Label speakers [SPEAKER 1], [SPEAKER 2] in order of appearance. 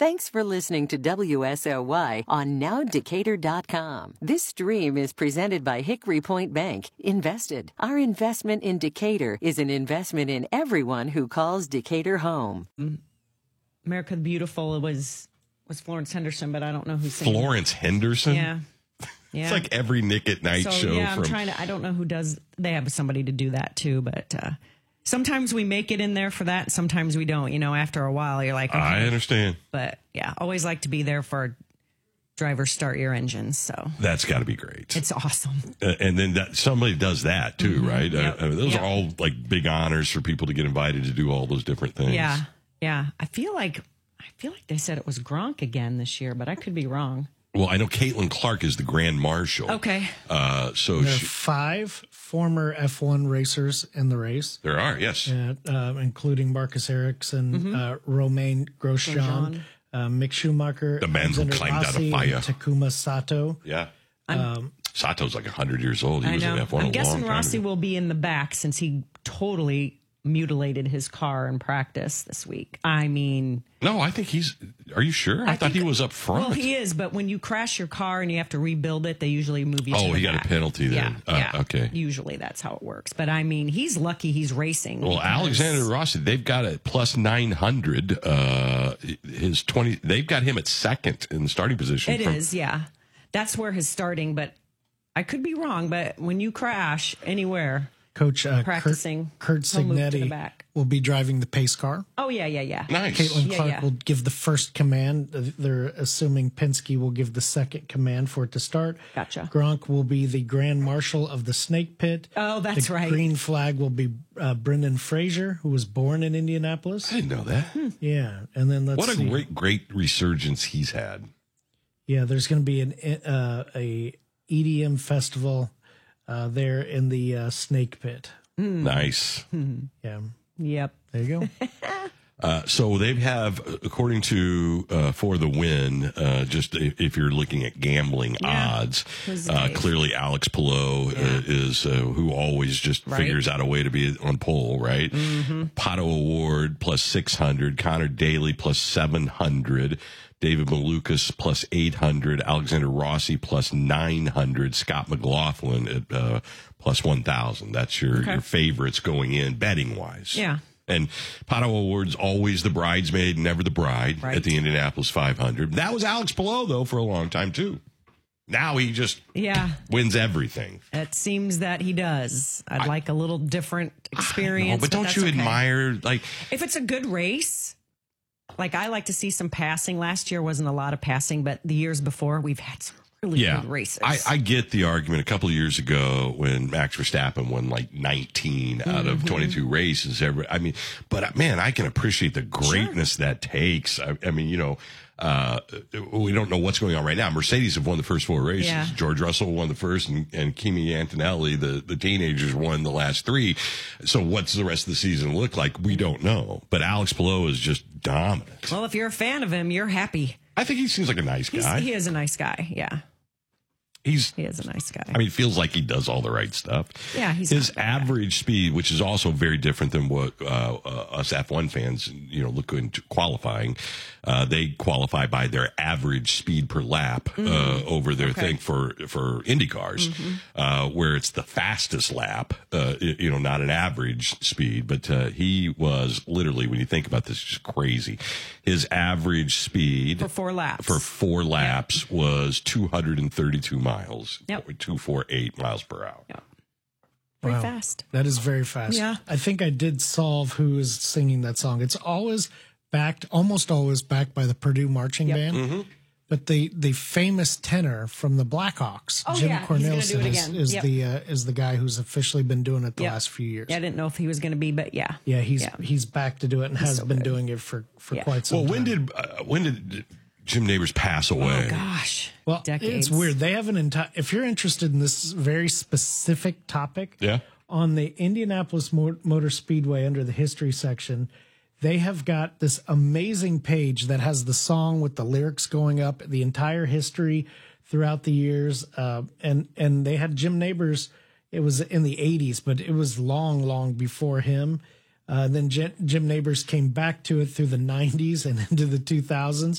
[SPEAKER 1] Thanks for listening to WSOY on NowDecatur.com. This stream is presented by Hickory Point Bank. Invested. Our investment in Decatur is an investment in everyone who calls Decatur home.
[SPEAKER 2] America the Beautiful was Florence Henderson, but I don't know who sang
[SPEAKER 3] Florence Henderson?
[SPEAKER 2] Yeah.
[SPEAKER 3] It's like every Nick at Night show.
[SPEAKER 2] Yeah, I don't know who does. They have somebody to do that too, but sometimes we make it in there for that. Sometimes we don't. After a while, you're like, okay.
[SPEAKER 3] I understand.
[SPEAKER 2] But yeah, always like to be there for drivers start your engines. So
[SPEAKER 3] that's got to be great.
[SPEAKER 2] It's awesome.
[SPEAKER 3] And then somebody does that too, right?
[SPEAKER 2] Yep.
[SPEAKER 3] Those are all like big honors for people to get invited to do all those different things.
[SPEAKER 2] Yeah. I feel like they said it was Gronk again this year, but I could be wrong.
[SPEAKER 3] Well, I know Caitlin Clark is the Grand Marshal.
[SPEAKER 2] Okay.
[SPEAKER 3] So
[SPEAKER 4] there are 5 former F1 racers in the race.
[SPEAKER 3] There are, yes.
[SPEAKER 4] Including Marcus Ericsson, Romain Grosjean, Mick Schumacher,
[SPEAKER 3] the man who climbed out of fire,
[SPEAKER 4] Takuma Sato.
[SPEAKER 3] Yeah. Sato's like 100 years old. He was in F1
[SPEAKER 2] I'm guessing Rossi will be in the back since he totally mutilated his car in practice this week. I mean...
[SPEAKER 3] No, I think are you sure? I thought he was up front.
[SPEAKER 2] Well, he is, but when you crash your car and you have to rebuild it, they usually move you to the back.
[SPEAKER 3] Oh, he got a penalty then.
[SPEAKER 2] Yeah.
[SPEAKER 3] Okay.
[SPEAKER 2] Usually that's how it works. But I mean, he's lucky he's racing.
[SPEAKER 3] Well, Alexander Rossi, they've got a plus 900. They've got him at second in the starting position.
[SPEAKER 2] It is, yeah. That's where his starting, but I could be wrong, but when you crash anywhere...
[SPEAKER 4] Coach
[SPEAKER 2] practicing,
[SPEAKER 4] Kurt Signetti will be driving the pace car.
[SPEAKER 2] Oh, yeah.
[SPEAKER 3] Nice.
[SPEAKER 4] Caitlin Clark will give the first command. They're assuming Penske will give the second command for it to start.
[SPEAKER 2] Gotcha.
[SPEAKER 4] Gronk will be the Grand Marshal of the Snake Pit.
[SPEAKER 2] Oh, that's right.
[SPEAKER 4] The green flag will be Brendan Fraser, who was born in Indianapolis.
[SPEAKER 3] I didn't know that.
[SPEAKER 4] Yeah. And then
[SPEAKER 3] what a great resurgence he's had.
[SPEAKER 4] Yeah, there's going to be a EDM festival there in the Snake Pit.
[SPEAKER 3] Nice.
[SPEAKER 4] Yeah.
[SPEAKER 2] Yep.
[SPEAKER 4] There you
[SPEAKER 3] go. So they have, according to For the Win, just if you're looking at gambling odds, clearly Alex Palou is who always just figures out a way to be on pole, right?
[SPEAKER 2] Mm-hmm.
[SPEAKER 3] Pato Award plus 600, Connor Daly plus 700, David Malukas plus 800, Alexander Rossi plus 900, Scott McLaughlin at plus 1,000. That's your favorites going in betting wise.
[SPEAKER 2] Yeah.
[SPEAKER 3] And Pato Award's always the bridesmaid, never the bride at the Indianapolis 500. That was Alex Palou, though, for a long time, too. Now he just wins everything.
[SPEAKER 2] It seems that he does. I'd like a little different experience.
[SPEAKER 3] But don't you admire,
[SPEAKER 2] if it's a good race... Like, I like to see some passing. Last year wasn't a lot of passing, but the years before, we've had some really good races.
[SPEAKER 3] I get the argument a couple of years ago when Max Verstappen won like 19 out of 22 races. But man, I can appreciate the greatness that takes. I mean, we don't know what's going on right now. Mercedes have won the first 4 races.
[SPEAKER 2] Yeah.
[SPEAKER 3] George Russell won the first, and Kimi Antonelli, the teenagers, won the last 3. So what's the rest of the season look like? We don't know. But Alex Palou is just dominant.
[SPEAKER 2] Well, if you're a fan of him, you're happy.
[SPEAKER 3] I think he seems like a nice guy.
[SPEAKER 2] He is a nice guy, yeah. He is a nice guy.
[SPEAKER 3] I mean, it feels like he does all the right stuff.
[SPEAKER 2] Yeah,
[SPEAKER 3] his average speed, which is also very different than what us F1 fans, look into qualifying. They qualify by their average speed per lap over their thing for Indy cars, where it's the fastest lap. Not an average speed, but he was literally, when you think about this, just crazy. His average speed
[SPEAKER 2] for 4 laps
[SPEAKER 3] was 232 miles. 248 miles per hour.
[SPEAKER 2] Yeah. Pretty fast.
[SPEAKER 4] That is very fast.
[SPEAKER 2] Yeah.
[SPEAKER 4] I think I did solve who is singing that song. It's almost always backed by the Purdue Marching Band. Mm-hmm. But the famous tenor from the Blackhawks, Jim Cornelison, is the guy who's officially been doing it the last few years.
[SPEAKER 2] Yeah, I didn't know if he was going to be, but yeah.
[SPEAKER 4] Yeah, he's back to do it and has been doing it for quite some time.
[SPEAKER 3] When did Jim Nabors passed away?
[SPEAKER 2] Oh, gosh.
[SPEAKER 4] Well,
[SPEAKER 2] decades.
[SPEAKER 4] It's weird. They have an entire... If you're interested in this very specific topic, on the Indianapolis Motor Speedway under the history section, they have got this amazing page that has the song with the lyrics going up, the entire history throughout the years. And they had Jim Nabors. It was in the 80s, but it was long, long before him. Then Jim Nabors came back to it through the 90s and into the 2000s.